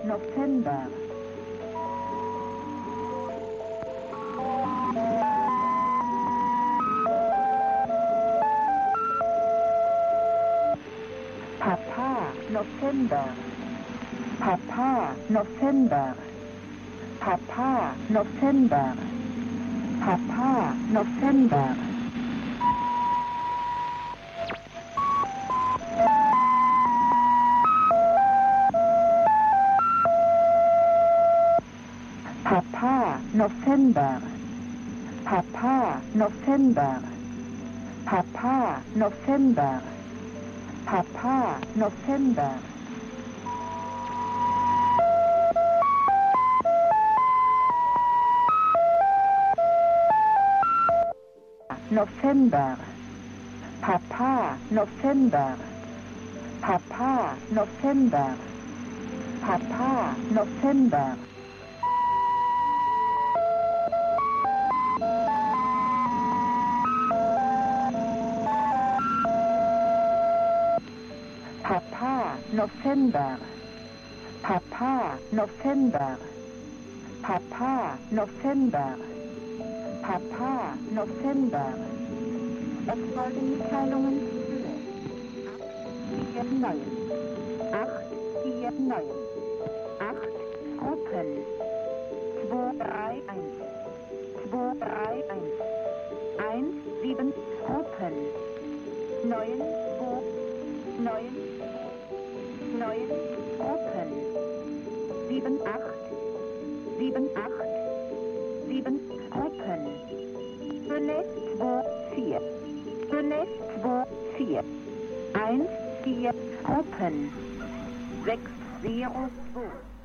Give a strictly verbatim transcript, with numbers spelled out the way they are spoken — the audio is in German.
November. Papa, November. Papa, November. Papa, November. Papa, November. Papa, November. Papa, November. Papa, November. Papa, November. November. Papa, November. Papa, November. Papa, November. Papa, November. Papa, November. Papa, November. Papa, November. Es folgen Mitteilungen vier neun. acht vier neun. acht Gruppen. zwei drei eins. zwei drei eins. eins sieben Gruppen. neun zwei. neun. neun Gruppen. sieben acht. sieben acht. sieben Gruppen. fünf zwei vier. fünf zwei vier. eins vier Gruppen. sechs null zwei.